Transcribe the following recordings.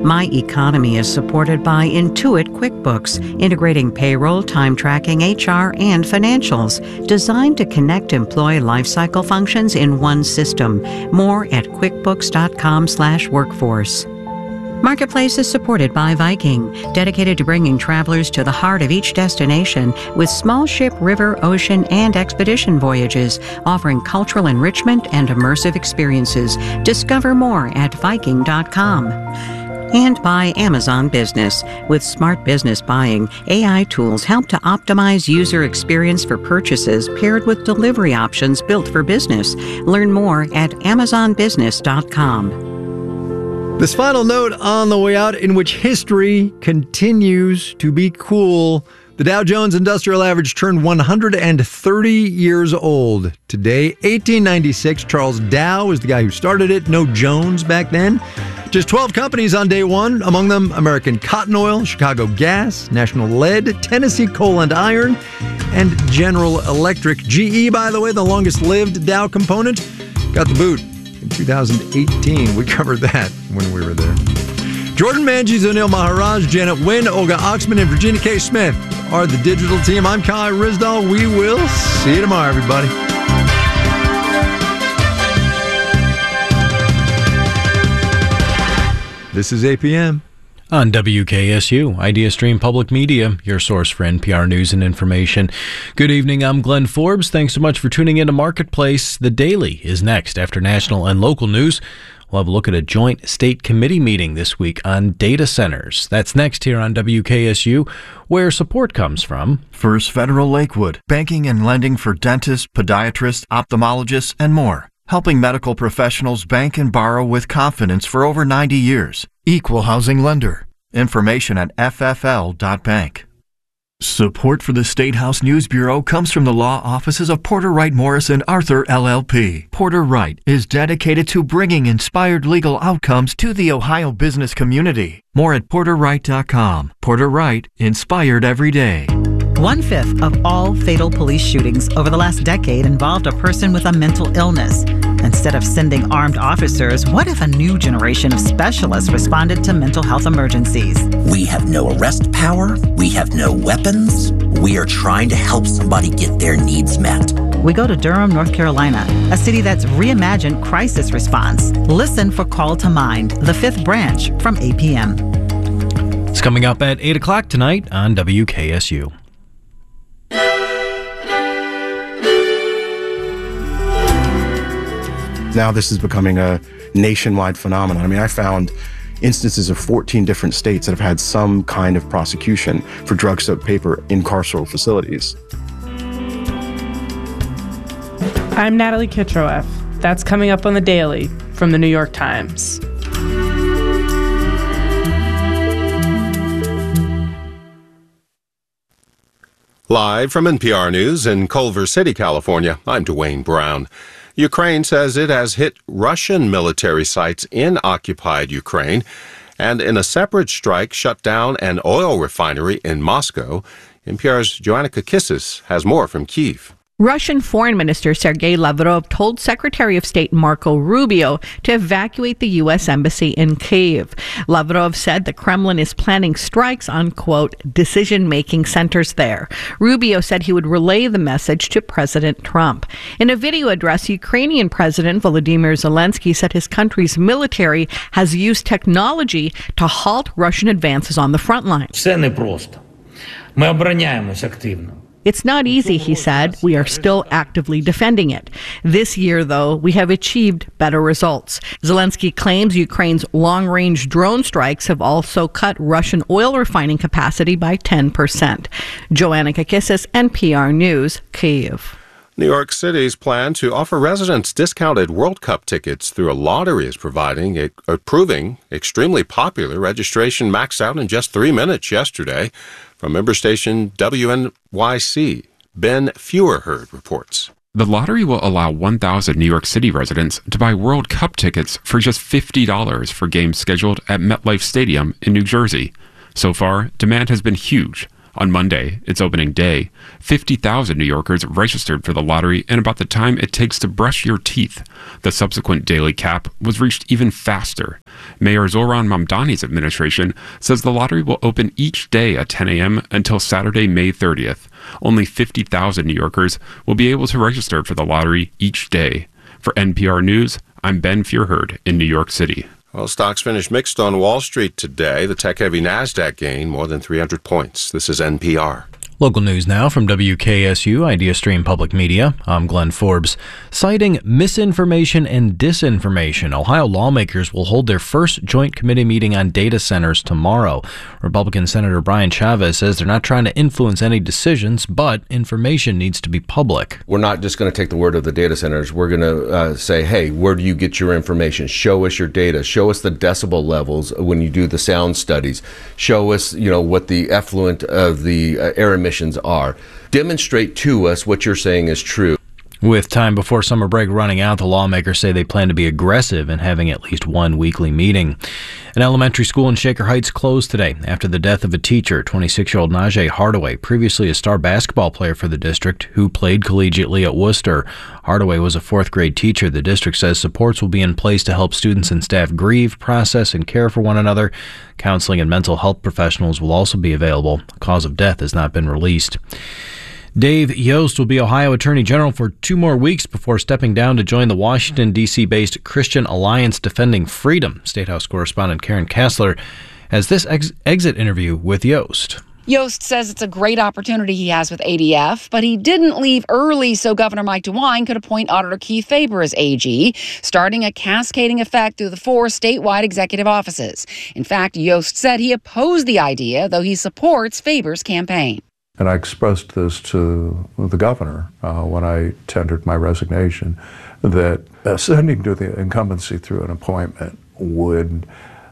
My Economy is supported by Intuit QuickBooks, integrating payroll, time tracking, HR, and financials, designed to connect employee lifecycle functions in one system. More at quickbooks.com/workforce. Marketplace is supported by Viking, dedicated to bringing travelers to the heart of each destination with small ship, river, ocean, and expedition voyages, offering cultural enrichment and immersive experiences. Discover more at Viking.com. And by Amazon Business. With smart business buying, AI tools help to optimize user experience for purchases paired with delivery options built for business. Learn more at AmazonBusiness.com. This final note on the way out, in which history continues to be cool. The Dow Jones Industrial Average turned 130 years old today. 1896, Charles Dow is the guy who started it. No Jones back then. Just 12 companies on day one, among them American Cotton Oil, Chicago Gas, National Lead, Tennessee Coal and Iron, and General Electric. GE, by the way, the longest-lived Dow component, got the boot in 2018. We covered that when we were there. Jordan Manges, Anil Maharaj, Janet Wynn, Olga Oxman, and Virginia K. Smith are the digital team. I'm Kai Rizdal. We will see you tomorrow, everybody. This is APM. On WKSU, IdeaStream Public Media, your source for NPR news and information. Good evening, I'm Glenn Forbes. Thanks so much for tuning in to Marketplace. The Daily is next after national and local news. We'll have a look at a joint state committee meeting this week on data centers. That's next here on WKSU, where support comes from First Federal Lakewood, banking and lending for dentists, podiatrists, ophthalmologists, and more. Helping medical professionals bank and borrow with confidence for over 90 years. Equal housing lender. Information at ffl.bank. Support for the State House News Bureau comes from the law offices of Porter Wright Morris and Arthur LLP. Porter Wright is dedicated to bringing inspired legal outcomes to the Ohio business community. More at porterwright.com. Porter Wright, inspired every day. 1/5 of all fatal police shootings over the last decade involved a person with a mental illness. Instead of sending armed officers, what if a new generation of specialists responded to mental health emergencies? We have no arrest power. We have no weapons. We are trying to help somebody get their needs met. We go to Durham, North Carolina, a city that's reimagined crisis response. Listen for Call to Mind, the 5th branch from APM. It's coming up at 8 o'clock tonight on WKSU. Now this is becoming a nationwide phenomenon. I mean, I found instances of 14 different states that have had some kind of prosecution for drug-soaked paper in carceral facilities. I'm Natalie Kitroeff. That's coming up on The Daily from The New York Times. Live from NPR News in Culver City, California, I'm Dwayne Brown. Ukraine says it has hit Russian military sites in occupied Ukraine and in a separate strike shut down an oil refinery in Moscow. NPR's Joanna Kakissis has more from Kyiv. Russian Foreign Minister Sergei Lavrov told Secretary of State Marco Rubio to evacuate the U.S. Embassy in Kyiv. Lavrov said the Kremlin is planning strikes on, quote, decision-making centers there. Rubio said he would relay the message to President Trump. In a video address, Ukrainian President Volodymyr Zelensky said his country's military has used technology to halt Russian advances on the front line. Все непросто. Ми обороняємось активно. It's not easy, he said. We are still actively defending it. This year, though, we have achieved better results. Zelensky claims Ukraine's long-range drone strikes have also cut Russian oil refining capacity by 10%. Joanna Kakissis, NPR News, Kyiv. New York City's plan to offer residents discounted World Cup tickets through a lottery is proving extremely popular. Registration maxed out in just 3 minutes yesterday. From member station WNYC, Ben Feuerherd reports. The lottery will allow 1,000 New York City residents to buy World Cup tickets for just $50 for games scheduled at MetLife Stadium in New Jersey. So far, demand has been huge. On Monday, its opening day, 50,000 New Yorkers registered for the lottery in about the time it takes to brush your teeth. The subsequent daily cap was reached even faster. Mayor Zohran Mamdani's administration says the lottery will open each day at 10 a.m. until Saturday, May 30th. Only 50,000 New Yorkers will be able to register for the lottery each day. For NPR News, I'm Ben Fierherd in New York City. Well, stocks finished mixed on Wall Street today. The tech-heavy NASDAQ gained more than 300 points. This is NPR. Local news now from WKSU, IdeaStream Public Media. I'm Glenn Forbes. Citing misinformation and disinformation, Ohio lawmakers will hold their first joint committee meeting on data centers tomorrow. Republican Senator Brian Chavez says they're not trying to influence any decisions, but information needs to be public. We're not just going to take the word of the data centers. We're going to say, hey, where do you get your information? Show us your data. Show us the decibel levels when you do the sound studies. Show us, what the effluent of the air emissions are. Demonstrate to us what you're saying is true. With time before summer break running out, the lawmakers say they plan to be aggressive in having at least one weekly meeting. An elementary school in Shaker Heights closed today after the death of a teacher, 26-year-old Najee Hardaway, previously a star basketball player for the district who played collegiately at Worcester. Hardaway was a fourth-grade teacher. The district says supports will be in place to help students and staff grieve, process, and care for one another. Counseling and mental health professionals will also be available. The cause of death has not been released. Dave Yost will be Ohio Attorney General for 2 more weeks before stepping down to join the Washington, D.C.-based Christian Alliance Defending Freedom. State House correspondent Karen Kassler has this exit interview with Yost. Yost says it's a great opportunity he has with ADF, but he didn't leave early so Governor Mike DeWine could appoint Auditor Keith Faber as AG, starting a cascading effect through the 4 statewide executive offices. In fact, Yost said he opposed the idea, though he supports Faber's campaign. And I expressed this to the governor when I tendered my resignation, that ascending to the incumbency through an appointment would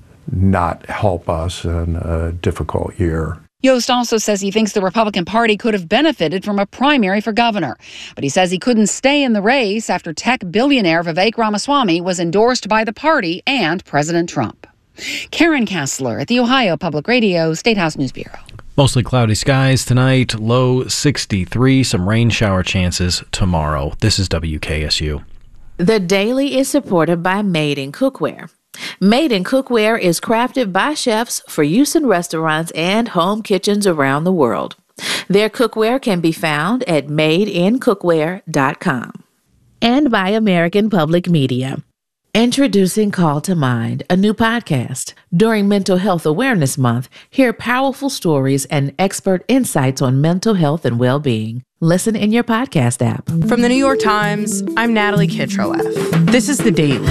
not help us in a difficult year. Yost also says he thinks the Republican Party could have benefited from a primary for governor. But he says he couldn't stay in the race after tech billionaire Vivek Ramaswamy was endorsed by the party and President Trump. Karen Kassler at the Ohio Public Radio State House News Bureau. Mostly cloudy skies tonight, low 63, some rain shower chances tomorrow. This is WKSU. The Daily is supported by Made in Cookware. Made in Cookware is crafted by chefs for use in restaurants and home kitchens around the world. Their cookware can be found at madeincookware.com. And by American Public Media. Introducing Call to Mind, a new podcast. During Mental Health Awareness Month, hear powerful stories and expert insights on mental health and well-being. Listen in your podcast app. From the New York Times, I'm Natalie Kitroeff. This is The Daily.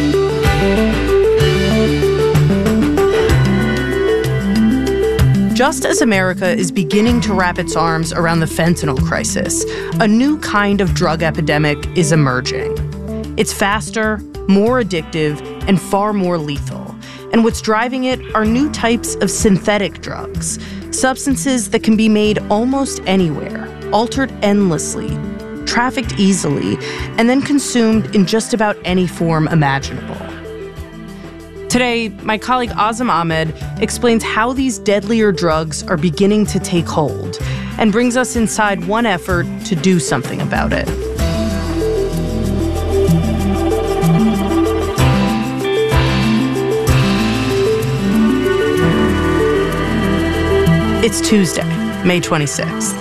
Just as America is beginning to wrap its arms around the fentanyl crisis, a new kind of drug epidemic is emerging. It's faster, more addictive, and far more lethal. And what's driving it are new types of synthetic drugs, substances that can be made almost anywhere, altered endlessly, trafficked easily, and then consumed in just about any form imaginable. Today, my colleague Azam Ahmed explains how these deadlier drugs are beginning to take hold and brings us inside one effort to do something about it. It's Tuesday, May 26th.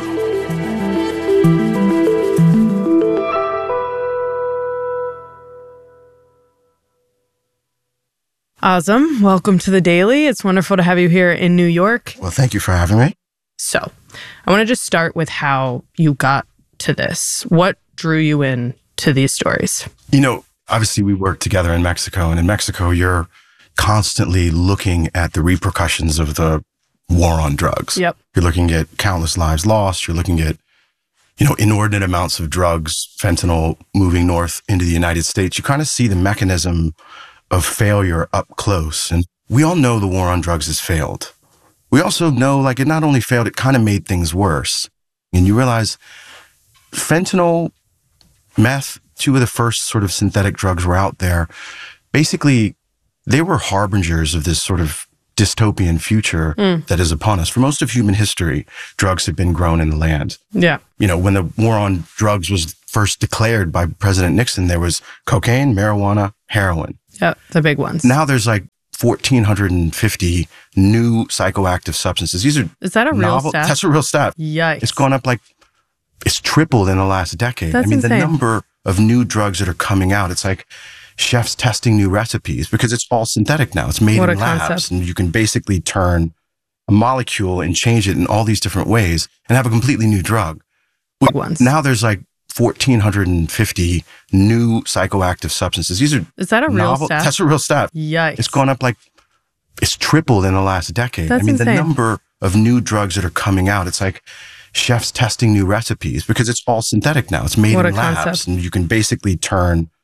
Azam, welcome to The Daily. It's wonderful to have you here in New York. Well, thank you for having me. So, I want to just start with how you got to this. What drew you in to these stories? Obviously we work together in Mexico, and in Mexico you're constantly looking at the repercussions of the war on drugs. Yep. You're looking at countless lives lost. You're looking at, inordinate amounts of drugs, fentanyl moving north into the United States. You kind of see the mechanism of failure up close. And we all know the war on drugs has failed. We also know, it not only failed, it kind of made things worse. And you realize fentanyl, meth, 2 of the first sort of synthetic drugs were out there. Basically, they were harbingers of this sort of dystopian future that is upon us. For most of human history, drugs have been grown in the land. Yeah. You know, when the war on drugs was first declared by President Nixon, there was cocaine, marijuana, heroin. Yeah, the big ones. Now there's like 1,450 new psychoactive substances. These are Is that a real stat? That's a real stat. Yikes. It's gone up it's tripled in the last decade. That's insane. The number of new drugs that are coming out, it's like chefs testing new recipes because it's all synthetic now. It's made in labs. Concept. And you can basically turn a molecule and change it in all these different ways and have a completely new drug. Now there's like 1,450 new psychoactive substances. Is that a real stat? That's a real stat. Yikes. It's gone up it's tripled in the last decade. That's the insane. number of new drugs that are coming out, it's like chefs testing new recipes because it's all synthetic now. It's made in labs. Concept. And you can basically turn